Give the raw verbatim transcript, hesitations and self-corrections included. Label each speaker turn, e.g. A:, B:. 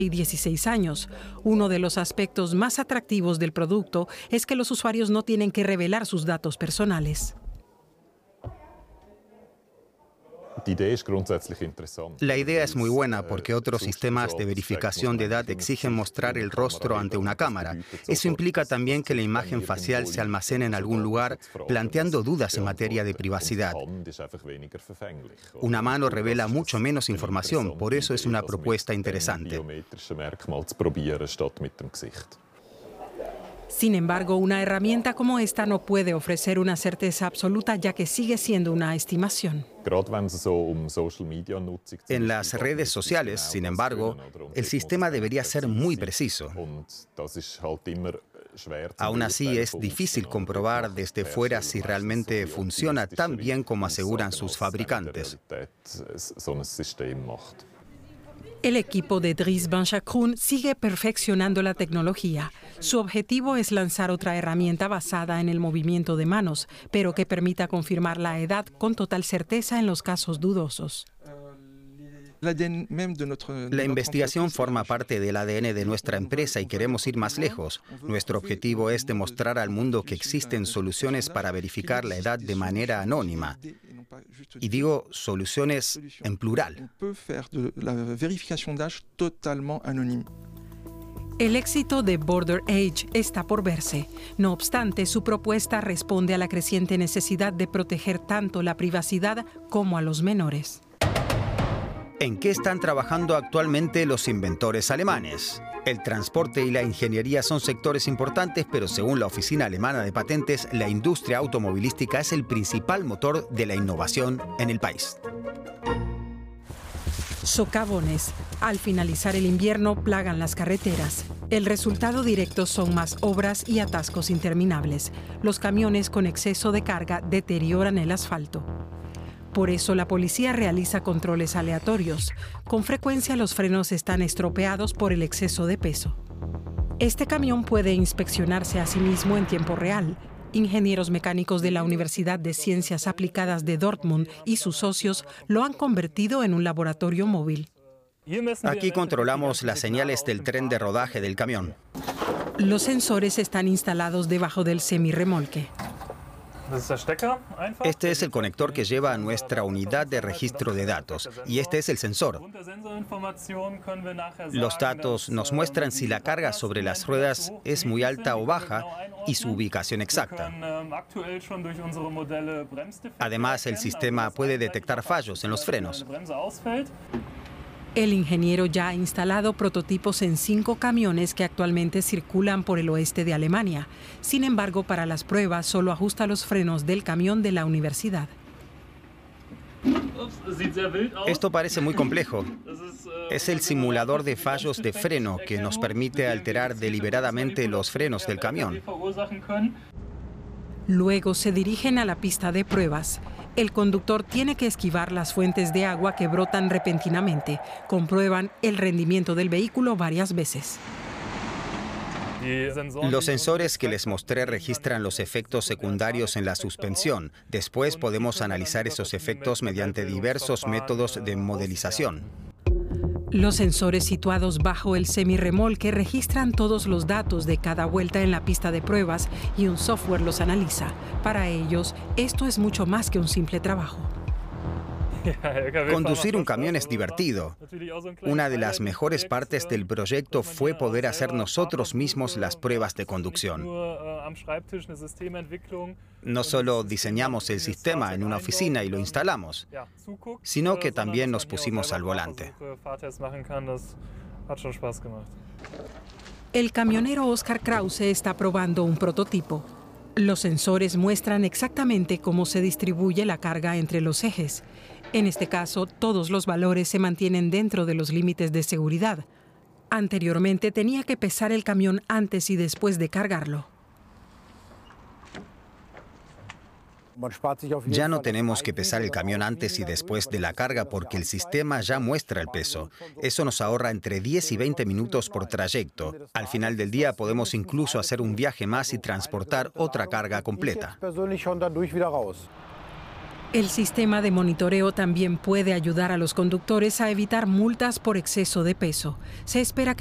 A: y dieciséis años. Uno de los aspectos más atractivos del producto es que los usuarios no tienen que revelar sus datos personales.
B: La idea es muy buena porque otros sistemas de verificación de edad exigen mostrar el rostro ante una cámara. Eso implica también que la imagen facial se almacene en algún lugar, planteando dudas en materia de privacidad. Una mano revela mucho menos información, por eso es una propuesta interesante.
A: Sin embargo, una herramienta como esta no puede ofrecer una certeza absoluta, ya que sigue siendo una estimación.
B: En las redes sociales, sin embargo, el sistema debería ser muy preciso. Aún así, es difícil comprobar desde fuera si realmente funciona tan bien como aseguran sus fabricantes.
A: El equipo de Dries Van Schaackroen sigue perfeccionando la tecnología. Su objetivo es lanzar otra herramienta basada en el movimiento de manos, pero que permita confirmar la edad con total certeza en los casos dudosos.
B: La investigación forma parte del A D N de nuestra empresa y queremos ir más lejos. Nuestro objetivo es demostrar al mundo que existen soluciones para verificar la edad de manera anónima. Y digo soluciones en plural.
A: El éxito de Border Age está por verse. No obstante, su propuesta responde a la creciente necesidad de proteger tanto la privacidad como a los menores.
B: ¿En qué están trabajando actualmente los inventores alemanes? El transporte y la ingeniería son sectores importantes, pero según la Oficina Alemana de Patentes, la industria automovilística es el principal motor de la innovación en el país.
A: Socavones. Al finalizar el invierno, plagan las carreteras. El resultado directo son más obras y atascos interminables. Los camiones con exceso de carga deterioran el asfalto. Por eso la policía realiza controles aleatorios. Con frecuencia los frenos están estropeados por el exceso de peso. Este camión puede inspeccionarse a sí mismo en tiempo real. Ingenieros mecánicos de la Universidad de Ciencias Aplicadas de Dortmund y sus socios lo han convertido en un laboratorio móvil.
B: Aquí controlamos las señales del tren de rodaje del camión.
A: Los sensores están instalados debajo del semirremolque.
B: Este es el conector que lleva a nuestra unidad de registro de datos y este es el sensor. Los datos nos muestran si la carga sobre las ruedas es muy alta o baja y su ubicación exacta. Además, el sistema puede detectar fallos en los frenos.
A: El ingeniero ya ha instalado prototipos en cinco camiones que actualmente circulan por el oeste de Alemania. Sin embargo, para las pruebas solo ajusta los frenos del camión de la universidad.
B: Esto parece muy complejo. Es el simulador de fallos de freno que nos permite alterar deliberadamente los frenos del camión.
A: Luego se dirigen a la pista de pruebas. El conductor tiene que esquivar las fuentes de agua que brotan repentinamente. Comprueban el rendimiento del vehículo varias veces.
B: Los sensores que les mostré registran los efectos secundarios en la suspensión. Después podemos analizar esos efectos mediante diversos métodos de modelización.
A: Los sensores situados bajo el semirremolque registran todos los datos de cada vuelta en la pista de pruebas y un software los analiza. Para ellos, esto es mucho más que un simple trabajo.
B: Conducir un camión es divertido. Una de las mejores partes del proyecto fue poder hacer nosotros mismos las pruebas de conducción. No solo diseñamos el sistema en una oficina y lo instalamos, sino que también nos pusimos al volante.
A: El camionero Oscar Krause está probando un prototipo. Los sensores muestran exactamente cómo se distribuye la carga entre los ejes. En este caso, todos los valores se mantienen dentro de los límites de seguridad. Anteriormente tenía que pesar el camión antes y después de cargarlo.
B: Ya no tenemos que pesar el camión antes y después de la carga porque el sistema ya muestra el peso. Eso nos ahorra entre diez y veinte minutos por trayecto. Al final del día podemos incluso hacer un viaje más y transportar otra carga completa.
A: El sistema de monitoreo también puede ayudar a los conductores a evitar multas por exceso de peso. Se espera que